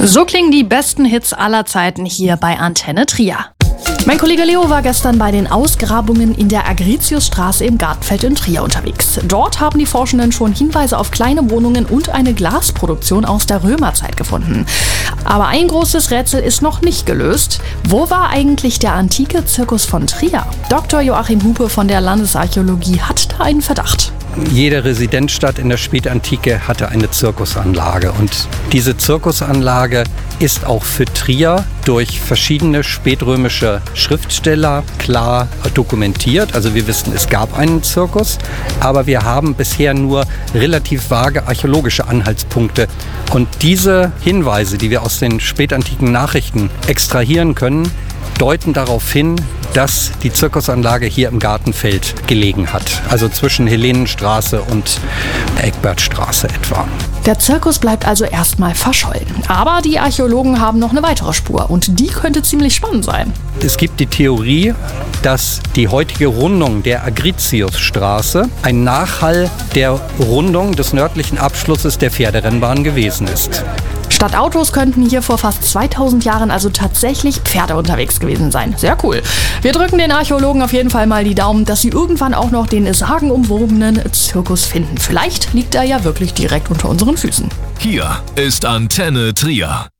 So klingen die besten Hits aller Zeiten hier bei Antenne Trier. Mein Kollege Leo war gestern bei den Ausgrabungen in der Agritiusstraße im Gartenfeld in Trier unterwegs. Dort haben die Forschenden schon Hinweise auf kleine Wohnungen und eine Glasproduktion aus der Römerzeit gefunden. Aber ein großes Rätsel ist noch nicht gelöst. Wo war eigentlich der antike Zirkus von Trier? Dr. Joachim Hupe von der Landesarchäologie hat da einen Verdacht. Jede Residenzstadt in der Spätantike hatte eine Zirkusanlage und diese Zirkusanlage ist auch für Trier durch verschiedene spätrömische Schriftsteller klar dokumentiert. Also wir wissen, es gab einen Zirkus, aber wir haben bisher nur relativ vage archäologische Anhaltspunkte. Und diese Hinweise, die wir aus den spätantiken Nachrichten extrahieren können, deuten darauf hin, dass die Zirkusanlage hier im Gartenfeld gelegen hat. Also zwischen Helenenstraße und Eckbertstraße etwa. Der Zirkus bleibt also erstmal verschollen. Aber die Archäologen haben noch eine weitere Spur und die könnte ziemlich spannend sein. Es gibt die Theorie, dass die heutige Rundung der Agritiusstraße ein Nachhall der Rundung des nördlichen Abschlusses der Pferderennbahn gewesen ist. Statt Autos könnten hier vor fast 2000 Jahren also tatsächlich Pferde unterwegs gewesen sein. Sehr cool. Wir drücken den Archäologen auf jeden Fall mal die Daumen, dass sie irgendwann auch noch den sagenumwobenen Zirkus finden. Vielleicht liegt er ja wirklich direkt unter unseren Füßen. Hier ist Antenne Trier.